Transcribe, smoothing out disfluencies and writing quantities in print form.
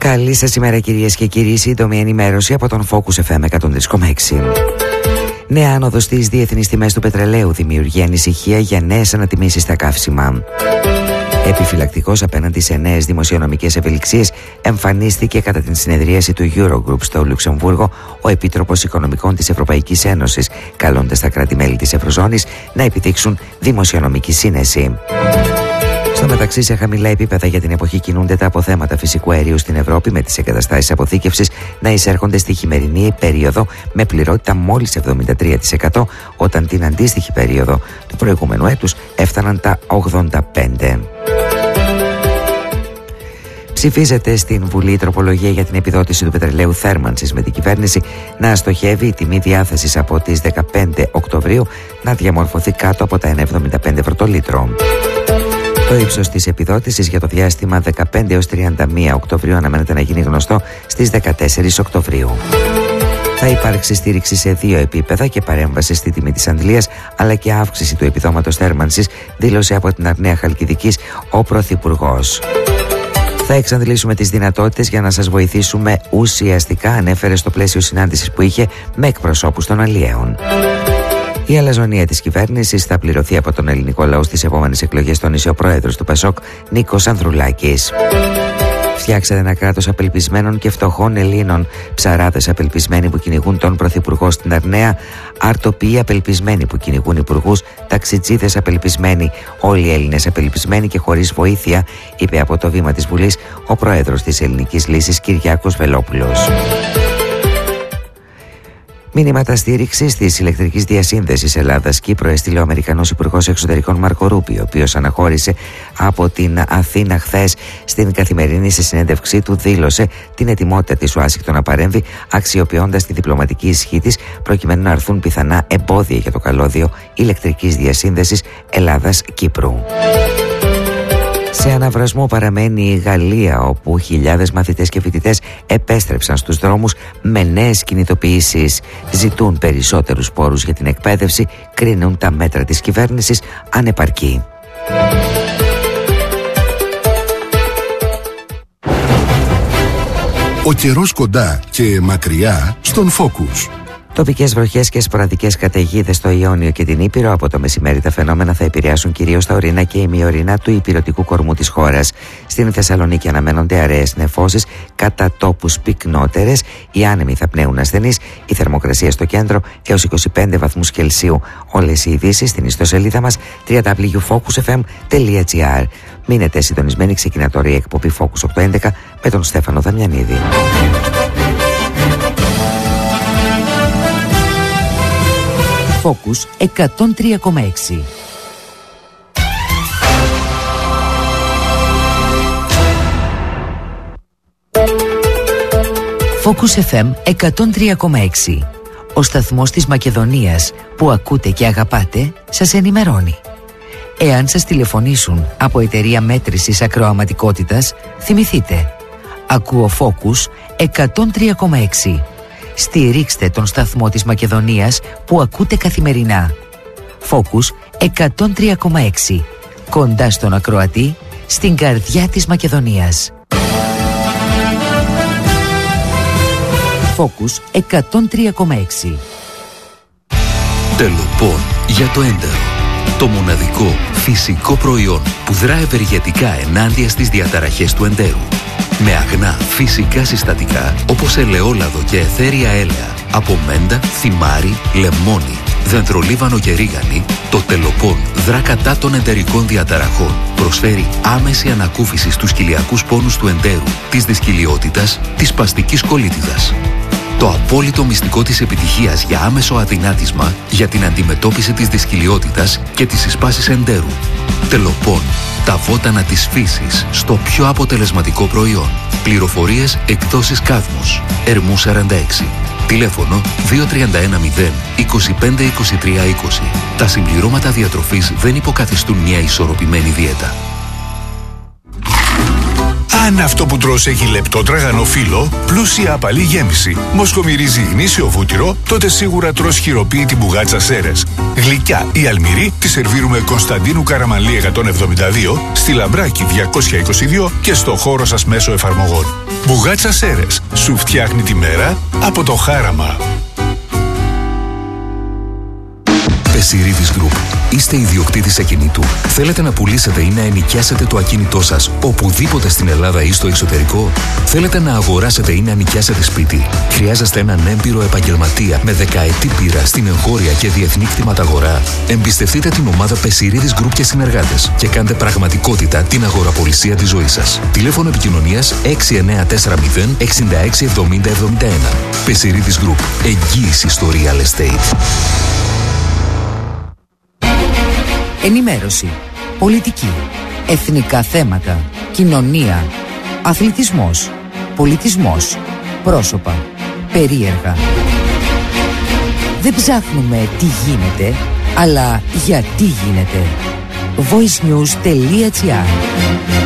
Καλή σας ημέρα κυρίες και κύριοι, σύντομη ενημέρωση από τον Focus FM 103,6. Νέα άνοδος στις διεθνείς τιμές του πετρελαίου δημιουργεί ανησυχία για νέες ανατιμήσεις στα καύσιμα. Επιφυλακτικός απέναντι σε νέες δημοσιονομικές ευελιξίες εμφανίστηκε κατά την συνεδρίαση του Eurogroup στο Λουξεμβούργο ο Επίτροπος Οικονομικών της Ευρωπαϊκής Ένωσης, καλώντας τα κράτη-μέλη της Ευρωζώνης να επιδείξουν δημοσιονομική σύνεση. Στο μεταξύ, σε χαμηλά επίπεδα για την εποχή κινούνται τα αποθέματα φυσικού αερίου στην Ευρώπη, με τις εγκαταστάσεις αποθήκευσης να εισέρχονται στη χειμερινή περίοδο με πληρότητα μόλις 73%, όταν την αντίστοιχη περίοδο του προηγούμενου έτους έφταναν τα 85%. Ψηφίζεται στην Βουλή η τροπολογία για την επιδότηση του πετρελαίου θέρμανσης, με την κυβέρνηση να στοχεύει η τιμή διάθεσης από τις 15 Οκτωβρίου να διαμορφωθεί κάτω από τα 1,75 ευρώ το λίτρο. Το ύψος της επιδότησης για το διάστημα 15 έως 31 Οκτωβρίου αναμένεται να γίνει γνωστό στις 14 Οκτωβρίου. Θα υπάρξει στήριξη σε δύο επίπεδα και παρέμβαση στη τιμή της αντλίας, αλλά και αύξηση του επιδόματος θέρμανσης, δήλωσε από την Αρνέα Χαλκιδικής ο Πρωθυπουργός. Θα εξαντλήσουμε τις δυνατότητες για να σας βοηθήσουμε ουσιαστικά, ανέφερε στο πλαίσιο συνάντησης που είχε με εκπροσώπους των αλλιέων. Η αλαζονία της κυβέρνησης θα πληρωθεί από τον ελληνικό λαό στις επόμενες εκλογές, τόνισε ο πρόεδρος του ΠΑΣΟΚ, Νίκος Ανδρουλάκης. Φτιάξατε ένα κράτος απελπισμένων και φτωχών Ελλήνων. Ψαράδες απελπισμένοι που κυνηγούν τον Πρωθυπουργό στην Αρναία, αρτοποιοί απελπισμένοι που κυνηγούν υπουργούς, ταξιτζίδες απελπισμένοι, όλοι οι Έλληνες απελπισμένοι και χωρίς βοήθεια, είπε από το βήμα της Βουλής ο πρόεδρος της Ελληνικής Λύσης, Κυριάκος Βελόπουλος. Μήνυματα στήριξης της ηλεκτρικής διασύνδεσης Ελλάδα-Κύπρου έστειλε ο Αμερικανός Υπουργός Εξωτερικών Μάρκο Ρούμπιο, ο οποίος αναχώρησε από την Αθήνα χθες. Στην καθημερινή συνέντευξή του δήλωσε την ετοιμότητα της Ουάσιγκτον να παρέμβει, αξιοποιώντας τη διπλωματική ισχύ της προκειμένου να αρθούν πιθανά εμπόδια για το καλώδιο ηλεκτρικής διασύνδεσης Ελλάδα-Κύπρου. Σε αναβρασμό παραμένει η Γαλλία, όπου χιλιάδες μαθητές και φοιτητές επέστρεψαν στους δρόμους με νέες κινητοποιήσεις. Ζητούν περισσότερους πόρους για την εκπαίδευση, κρίνουν τα μέτρα της κυβέρνησης ανεπαρκή. Ο καιρός κοντά και μακριά στον Focus. Τοπικές βροχές και σποραδικές καταιγίδες στο Ιόνιο και την Ήπειρο. Από το μεσημέρι τα φαινόμενα θα επηρεάσουν κυρίως τα ορεινά και ημιορεινά του υπηρετικού κορμού της χώρας. Στην Θεσσαλονίκη αναμένονται αραιές νεφώσεις, κατά τόπους πυκνότερες. Οι άνεμοι θα πνέουν ασθενείς. Η θερμοκρασία στο κέντρο έως 25 βαθμούς Κελσίου. Όλες οι ειδήσεις στην ιστοσελίδα μας www.focusfm.gr. Μείνετε συντονισμένοι, ξεκινά τώρα η εκπομπή Focus 811 με τον Στέφανο Δαμιανίδη. Focus 103,6. Focus FM 103,6. Ο σταθμός της Μακεδονίας που ακούτε και αγαπάτε σας ενημερώνει. Εάν σας τηλεφωνήσουν από εταιρεία μέτρησης ακροαματικότητας, θυμηθείτε. Ακούω Focus 103,6. Στηρίξτε τον σταθμό της Μακεδονίας που ακούτε καθημερινά. Focus 103,6. Κοντά στον ακροατή, στην καρδιά της Μακεδονίας. Focus 103,6. Τελοπών για το έντερο. Το μοναδικό φυσικό προϊόν που δρά ευεργετικά ενάντια στις διαταραχές του εντέρου. Με αγνά φυσικά συστατικά όπως ελαιόλαδο και αιθέρια έλαια, από μέντα, θυμάρι, λεμόνι, δεντρολίβανο και ρίγανη, το Τελοπών δρά κατά των εντερικών διαταραχών. Προσφέρει άμεση ανακούφιση στους κοιλιακούς πόνους του εντέρου, της δυσκυλιότητας, της σπαστικής κολίτιδας. Το απόλυτο μυστικό της επιτυχίας για άμεσο αδυνάτισμα για την αντιμετώπιση της δυσκυλιότητας και της εισπάσης εντέρου. Τελοπών. Τα βότανα της φύσης στο πιο αποτελεσματικό προϊόν. Πληροφορίες εκδόσεις Κάδμος. Ερμού 46. Τηλέφωνο 2310 25 23 20. Τα συμπληρώματα διατροφής δεν υποκαθιστούν μια ισορροπημένη δίαιτα. Αν αυτό που τρως έχει λεπτό τραγανό φύλλο, πλούσια απαλή γέμιση, μοσχομυρίζει γνήσιο βούτυρο, τότε σίγουρα τρως χειροποίητη μπουγάτσα Σέρες. Γλυκιά ή αλμυρή τη σερβίρουμε Κωνσταντίνου Καραμαλή 172, στη Λαμπράκη 222 και στο χώρο σας μέσω εφαρμογών. Μπουγάτσα Σέρες, σου φτιάχνει τη μέρα από το χάραμα. Πεσιρίδης Group. Είστε ιδιοκτήτης ακινήτου. Θέλετε να πουλήσετε ή να ενοικιάσετε το ακίνητό σας οπουδήποτε στην Ελλάδα ή στο εξωτερικό. Θέλετε να αγοράσετε ή να νοικιάσετε σπίτι. Χρειάζεστε έναν έμπειρο επαγγελματία με δεκαετή πείρα στην εγχώρια και διεθνή κτηματαγορά. Εμπιστευτείτε την ομάδα Πεσιρίδης Group και συνεργάτες και κάντε πραγματικότητα την αγοραπολισία της ζωής σας. Τηλέφωνο επικοινωνίας 6940 66 70 71. Πεσιρίδης Group. Εγγύηση στο real estate. Ενημέρωση, πολιτική, εθνικά θέματα, κοινωνία, αθλητισμός, πολιτισμός, πρόσωπα, περίεργα. Δεν ψάχνουμε τι γίνεται, αλλά γιατί γίνεται. voicenews.gr